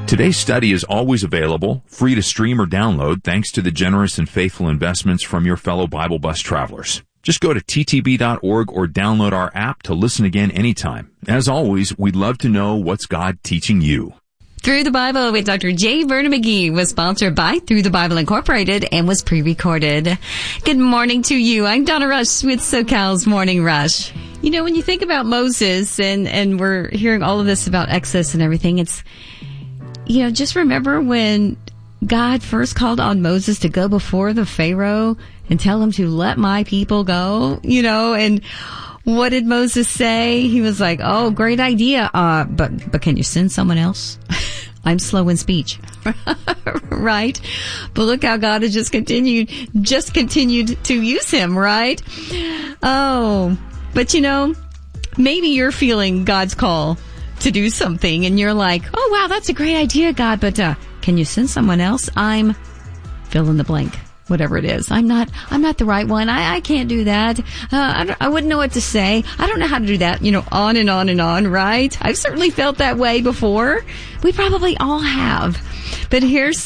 Today's study is always available, free to stream or download, thanks to the generous and faithful investments from your fellow Bible Bus travelers. Just go to ttb.org or download our app to listen again anytime. As always, we'd love to know what's God teaching you. Through the Bible with Dr. J. Vernon McGee was sponsored by Through the Bible Incorporated and was pre-recorded. Good morning to you. I'm Donna Rush with SoCal's Morning Rush. You know, when you think about Moses and we're hearing all of this about Exodus and everything, it's, you know, just remember when God first called on Moses to go before the Pharaoh and tell him to let my people go, you know, and what did Moses say? He was like, oh, great idea. But can you send someone else? I'm slow in speech. Right? But look how God has just continued to use him, right? Oh, but you know, maybe you're feeling God's call to do something and you're like, oh wow, that's a great idea, God, but can you send someone else? I'm fill in the blank, whatever it is. I'm not the right one. I can't do that. I wouldn't know what to say. I don't know how to do that. You know, on and on and on, right? I've certainly felt that way before. We probably all have. But here's